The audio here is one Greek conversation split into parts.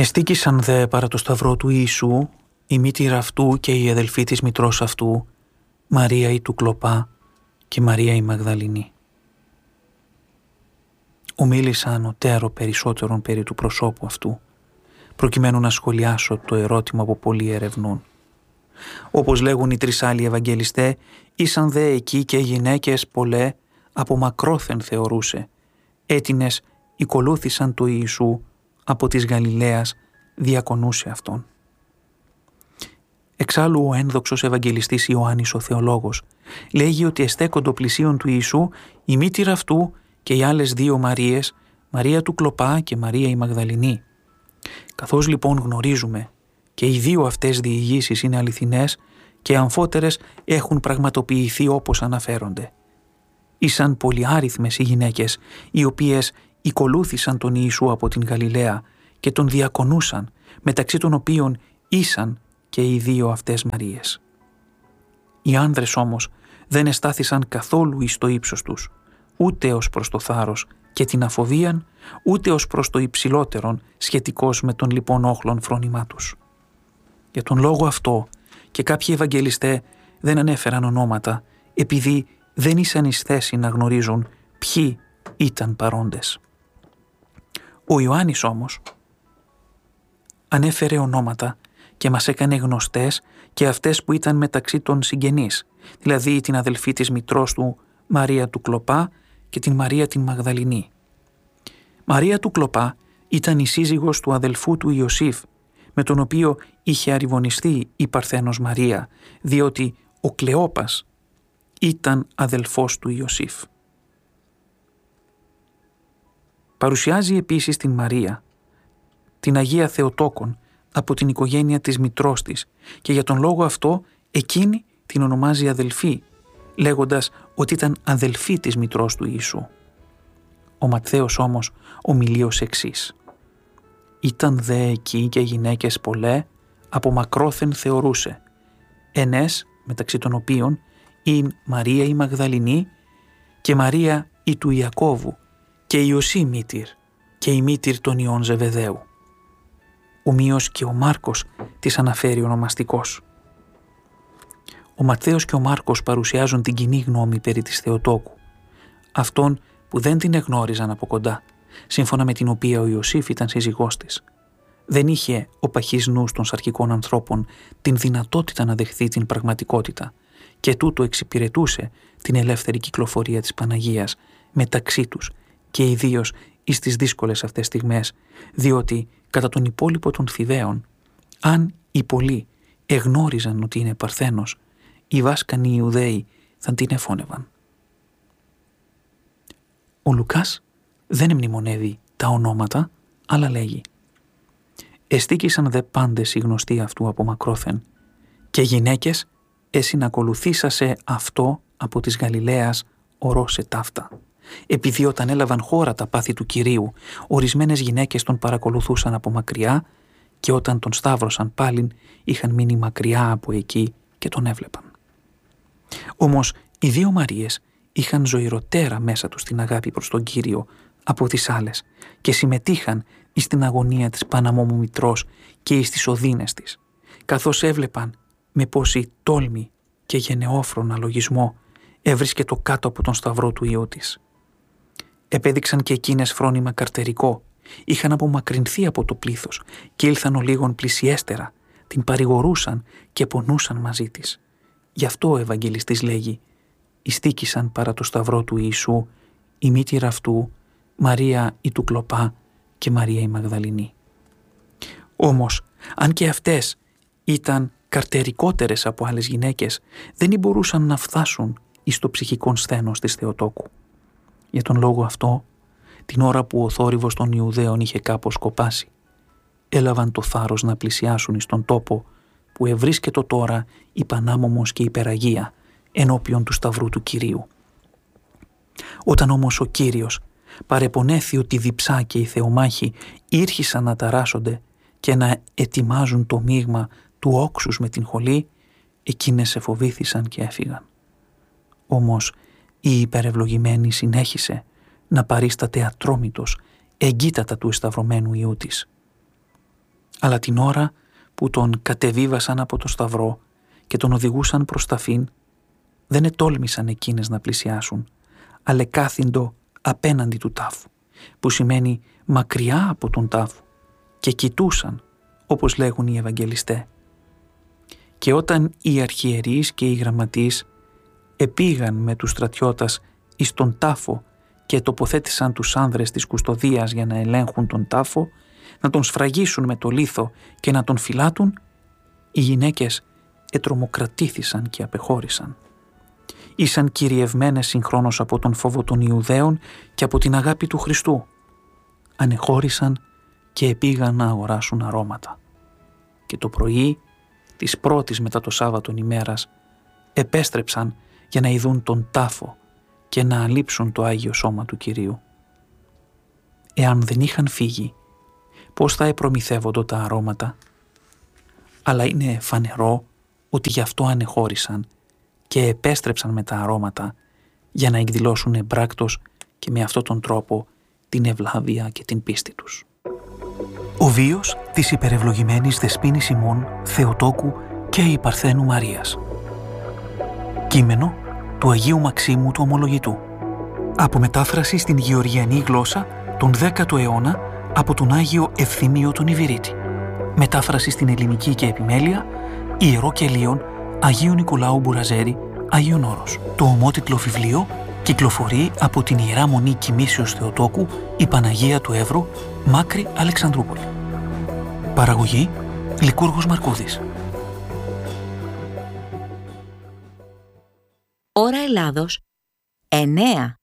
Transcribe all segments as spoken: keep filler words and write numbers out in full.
Εστίκησαν δε παρά το σταυρό του Ιησού η μήτηρα αυτού και η αδελφή της μητρός αυτού, Μαρία η του Κλοπά και Μαρία η Μαγδαληνή. Ομίλησαν οτέρο περισσότερον περί του προσώπου αυτού, προκειμένου να σχολιάσω το ερώτημα που πολλοί ερευνούν. Όπως λέγουν οι τρεις άλλοι Ευαγγελιστέ, ήσαν δε εκεί και γυναίκες πολλέ από μακρόθεν θεωρούσε, έτινες οικολούθησαν του Ιησού από της Γαλιλαίας διακονούσε αυτόν. Εξάλλου ο ένδοξος Ευαγγελιστής Ιωάννης ο Θεολόγος λέγει ότι εστέκοντο πλησίον του Ιησού η μήτηρα αυτού και οι άλλες δύο Μαρίες, Μαρία του Κλοπά και Μαρία η Μαγδαληνή. Καθώς λοιπόν γνωρίζουμε και οι δύο αυτές διηγήσεις είναι αληθινές και αμφότερες έχουν πραγματοποιηθεί όπως αναφέρονται. Ήσαν πολυάριθμες οι γυναίκες οι οποίες οικολούθησαν τον Ιησού από την Γαλιλαία και τον διακονούσαν, μεταξύ των οποίων ήσαν και οι δύο αυτές Μαρίες. Οι άνδρες όμως δεν εστάθησαν καθόλου εις το ύψος τους, ούτε ως προς το θάρρος και την αφοβίαν, ούτε ως προς το υψηλότερον σχετικώς με τον λοιπόν όχλων φρόνημά τους. Για τον λόγο αυτό και κάποιοι Ευαγγελιστέ δεν ανέφεραν ονόματα, επειδή δεν ήσαν εις θέση να γνωρίζουν ποιοι ήταν παρόντες. Ο Ιωάννης όμως ανέφερε ονόματα και μας έκανε γνωστές και αυτές που ήταν μεταξύ των συγγενείς, δηλαδή την αδελφή της μητρός του Μαρία του Κλοπά και την Μαρία την Μαγδαληνή. Μαρία του Κλοπά ήταν η σύζυγος του αδελφού του Ιωσήφ, με τον οποίο είχε αρρυβωνιστεί η Παρθένος Μαρία, διότι ο Κλεόπας ήταν αδελφός του Ιωσήφ. Παρουσιάζει επίσης την Μαρία, την Αγία Θεοτόκον, από την οικογένεια της μητρός της και για τον λόγο αυτό εκείνη την ονομάζει αδελφή, λέγοντας ότι ήταν αδελφή της μητρός του Ιησού. Ο Ματθαίος όμως ομιλεί ως εξής. Ήταν δε εκεί και γυναίκες πολλέ, από μακρόθεν θεωρούσε, ενές μεταξύ των οποίων είναι Μαρία η Μαγδαληνή και Μαρία η του Ιακώβου και η Ιωσή μήτηρ και η μήτηρ των Ιών Ζεβεδαίου. Ομοίως και ο Μάρκος της αναφέρει ονομαστικός. Ο Ματθαίος και ο Μάρκος παρουσιάζουν την κοινή γνώμη περί της Θεοτόκου, αυτόν που δεν την εγνώριζαν από κοντά, σύμφωνα με την οποία ο Ιωσήφ ήταν σύζυγός της. Δεν είχε ο παχής νους των σαρκικών ανθρώπων την δυνατότητα να δεχθεί την πραγματικότητα και τούτο εξυπηρετούσε την ελεύθερη κυκλοφορία της Παναγίας μεταξύ τους και ιδίως εις τις δύσκολες αυτές στιγμές, διότι κατά τον υπόλοιπο των Θηβαίων, αν οι πολλοί εγνώριζαν ότι είναι Παρθένος, οι βάσκανοι Ιουδαίοι θα την εφώνευαν. Ο Λουκάς δεν μνημονεύει τα ονόματα, αλλά λέγει «Εστίκησαν δε πάντες οι γνωστοί αυτού από μακρόθεν και γυναίκες εσυνακολουθήσασε αυτό από της Γαλιλαίας ορώσε ταύτα». Επειδή όταν έλαβαν χώρα τα πάθη του Κυρίου, ορισμένες γυναίκες τον παρακολουθούσαν από μακριά και όταν τον σταύρωσαν πάλιν είχαν μείνει μακριά από εκεί και τον έβλεπαν. Όμως οι δύο Μαρίες είχαν ζωηροτέρα μέσα τους την αγάπη προς τον Κύριο από τις άλλες και συμμετείχαν εις την αγωνία της Παναμόμου μητρός και εις τις οδύνες της, καθώς έβλεπαν με πόση τόλμη και γενναιόφρονα λογισμό έβρισκε το κάτω από τον σταυρό του Υιού της. Επέδειξαν και εκείνες φρόνημα καρτερικό, είχαν απομακρυνθεί από το πλήθος και ήλθαν ολίγων πλησιέστερα, την παρηγορούσαν και πονούσαν μαζί της. Γι' αυτό ο Ευαγγελιστής λέγει «Ειστίκησαν παρά το σταυρό του Ιησού η μήτηρα αυτού, Μαρία η του Κλοπά και Μαρία η Μαγδαληνή». Όμως, αν και αυτές ήταν καρτερικότερες από άλλες γυναίκες, δεν μπορούσαν να φτάσουν εις το ψυχικόν σθένος της Θεοτόκου. Για τον λόγο αυτό, την ώρα που ο θόρυβος των Ιουδαίων είχε κάπως κοπάσει, έλαβαν το θάρρος να πλησιάσουν εις τον τόπο που ευρίσκετο τώρα η Πανάμωμος και η Περαγία ενώπιον του σταυρού του Κυρίου. Όταν όμως ο Κύριος παρεπονέθη ότι η διψά και οι θεομάχοι ήρχισαν να ταράσσονται και να ετοιμάζουν το μείγμα του όξους με την χολή, εκείνες εφοβήθησαν και έφυγαν. Όμως η υπερευλογημένη συνέχισε να παρίσταται ατρόμητος εγκύτατα του εσταυρωμένου Υιού της. Αλλά την ώρα που τον κατεβίβασαν από το σταυρό και τον οδηγούσαν προς ταφήν, δεν ετόλμησαν εκείνες να πλησιάσουν, αλλά κάθιντο απέναντι του τάφου, που σημαίνει μακριά από τον τάφο, και κοιτούσαν, όπως λέγουν οι Ευαγγελιστέ. Και όταν οι αρχιερείς και οι γραμματείς επήγαν με τους στρατιώτας εις τον τάφο και τοποθέτησαν τους άνδρες της κουστοδίας για να ελέγχουν τον τάφο, να τον σφραγίσουν με το λίθο και να τον φυλάτουν, οι γυναίκες ετρομοκρατήθησαν και απεχώρησαν. Ήσαν κυριευμένες συγχρόνως από τον φόβο των Ιουδαίων και από την αγάπη του Χριστού. Ανεχώρησαν και επήγαν να αγοράσουν αρώματα. Και το πρωί της πρώτης μετά το Σάββατον ημέρας επέστρεψαν για να ειδούν τον τάφο και να αλείψουν το Άγιο Σώμα του Κυρίου. Εάν δεν είχαν φύγει, πώς θα επρομηθεύονται τα αρώματα? Αλλά είναι φανερό ότι γι' αυτό ανεχώρησαν και επέστρεψαν με τα αρώματα για να εκδηλώσουν εμπράκτος και με αυτόν τον τρόπο την ευλαβία και την πίστη τους. Ο βίος της υπερευλογημένης Δεσποίνης ημών Θεοτόκου και η Παρθένου Μαρίας. Κείμενο του Αγίου Μαξίμου του Ομολογητού. Από μετάφραση στην γεωργιανή γλώσσα τον δέκατο αιώνα από τον Άγιο Ευθύμιο τον Ιβυρίτη. Μετάφραση στην ελληνική και επιμέλεια Ιερό Κελίον Αγίου Νικολάου Μπουραζέρη, Άγιον Όρος. Το ομότιτλο βιβλίο κυκλοφορεί από την Ιερά Μονή Κοιμήσεως Θεοτόκου η Παναγία του Εύρου, Μάκρη, Αλεξανδρούπολη. Παραγωγή Λικούργος Μαρκούδης. Ώρα Ελλάδος εννέα.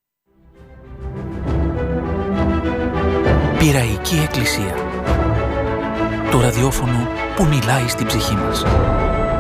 Πειραϊκή Εκκλησία. Το ραδιόφωνο που μιλάει στην ψυχή μας.